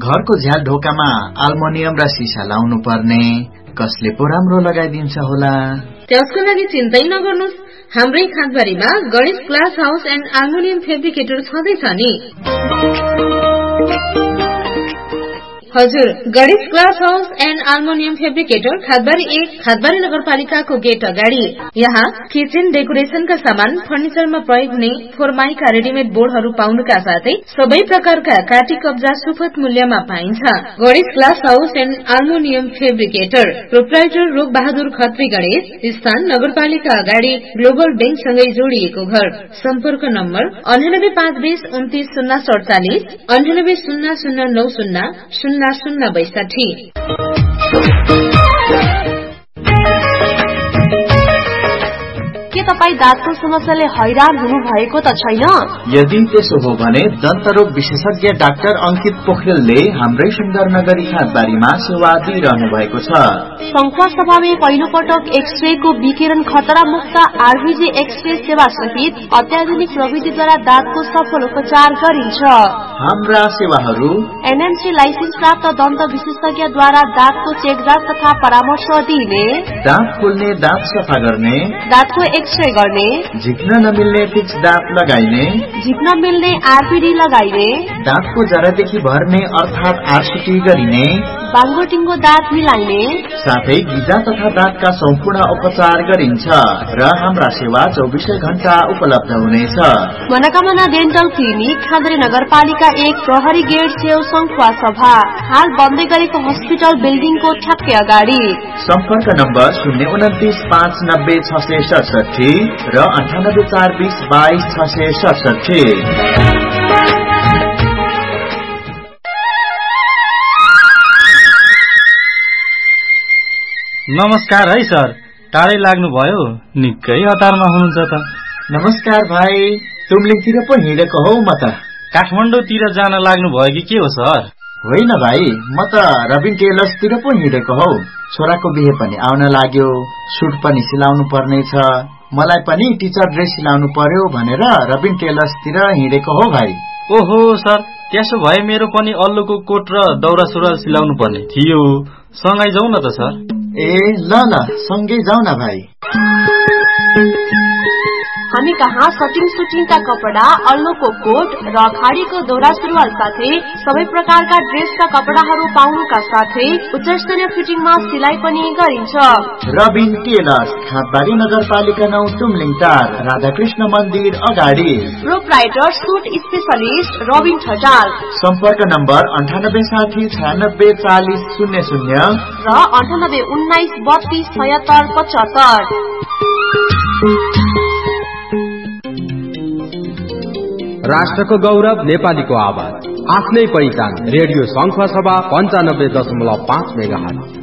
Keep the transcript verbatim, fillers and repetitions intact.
घरको झ्याल ढोकामा अल्मुनियम र सिसा लाउनु पर्ने कसले पो राम्रो लगाइदिन्छ होला। त्यसको लागि चिन्तै नगर्नुस्, हाम्रै खादबारीमा Ganesh glass house and aluminium fabricator छँदैछ नि। हजुर, Ganesh glass house and aluminium fabricator खादबारी एक खादबारी नगरपालिकाको गेट अगाडि। यहाँ किचन डेकोरेशनका सामान, फर्निचरमा प्रयोग हुने फोरमाइका रेडिमेड बोर्डहरू पाउनुका साथै सबै प्रकारका काटी कब्जा सुपथ मूल्यमा पाइन्छ। Ganesh glass house and aluminium fabricator, proprietor रोग बहादुर खत्री गणेश, स्थान नगरपालिका अगाडि, ग्लोबल बैंकसँगै जोडिएको घर। सम्पर्क नम्बर अन्ठानब्बे पाँच बीस उन्तीस शून्य सडचालिस, अन्ठानब्बे शून्य शून्य नौ शून्य शून्य शून्य बैसाठी। के तपाईँ दाँतको समस्याले हैरान हुनु भएको त छैन? यदि त्यसो हो भने दन्तरोग विशेषज्ञ डाक्टर अंकित पोखरेलले हाम्रै सुन्दरनगरी खादबारीमा सेवा दिइरहनु भएको छ। संखुवा सभामा पहिलो पटक एक्सरे को विकिरण खतरा मुक्त आरबीजी एक्सरे सेवा सहित अत्याधुनिक प्रविधिद्वारा दाँतको सफल उपचार गरिन्छ। हाम्रा सेवाहरू एनएमसी लाइसेन्स प्राप्त दन्त विशेषज्ञद्वारा दाँतको चेकजाँच तथा परामर्श दिने, दाँत खोल्ने, दाँत सफा गर्ने, दाँतको एक्सरे गर्ने, झिक्न नमिल्ने फिक्स दाँत लगाइने, झिक्न मिल्ने आरपीडी लगाइने, दाँतको जरादेखि भर्ने अर्थात आरसीटी गरिने, बाङ्गो टिङ्गो दाँत मिलाइने, साथै गिजा तथा दाँतका सम्पूर्ण उपचार गरिन्छ र हाम्रा सेवा चौबिसै घण्टा उपलब्ध हुनेछ। मनोकामना डेन्टल क्लिनिक, खादबारी नगरपालिका एक, प्रहरी गेट छेउ, संखुवा सभा। हाल बन्दै गरेको हस्पिटल बिल्डिङको ठ्याक्कै अगाडि। सम्पर्क नम्बर शून्य उन्तिस पाँच नब्बे छ सय सडसठी र अन्ठानब्बे चार बीस बाइस छ सय सडसठी। नमस्कार है सर, टाढै लाग्नु भयो, निकै हतारमा हुनुहुन्छ त। नमस्कार भाइ, तुमलिङतिर पो हिँडेको हौ म त। काठमाडौँतिर जान लाग्नु भयो कि के हो सर? होइन भाइ, म त रबिन टेलर्सतिर पो हिँडेको हौ। छोराको बिहे पनि आउन लाग्यो, सुट पनि सिलाउनु पर्ने छ, मलाई पनि टिचर ड्रेस सिलाउनु पर्यो भनेर रबिन टेलर्सतिर हिँडेको हो भाइ। ओहो सर, त्यसो भए मेरो पनि अल्लुको कोट र दौरा सुरुवाल सिलाउनु पर्ने थियो, सँगै जाउँ न त सर। ए ल ल, सँगै जाउँ न भाइ। हामी कहाँ सटिङ सुटिङका कपडा, अल्लोको कोट र खाडीको दौरा सुरुवाल साथै सबै प्रकारका ड्रेसका कपडाहरू पाउनुका साथै उच्च स्तरीय फिटिङमा सिलाइ पनि गरिन्छ। रबिन टेलर्स, खादबारी नगरपालिका नौ, तुमलिङ चार, राधाकृष्ण मन्दिर अगाडि। Proprietor suit specialist Rabin Thatal. सम्पर्क नम्बर अन्ठानब्बे साठी छयानब्बे चालिस शून्य शून्य र अन्ठानब्बे उन्नाइस बत्तीस छयत्तर पचहत्तर। राष्ट्रको गौरव, नेपालीको आवाज, आफ्नै पहिचान, रेडियो संखुवा सभा पञ्चानब्बे दशमलव पाँच मेगाहर्ज।